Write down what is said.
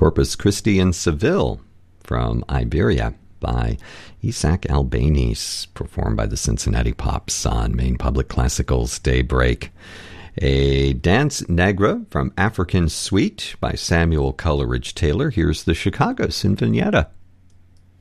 Corpus Christi in Seville from Iberia by Isaac Albéniz, performed by the Cincinnati Pops on Maine Public Classical's Daybreak. A Dance Negra from African Suite by Samuel Coleridge Taylor. Here's the Chicago Sinfonietta.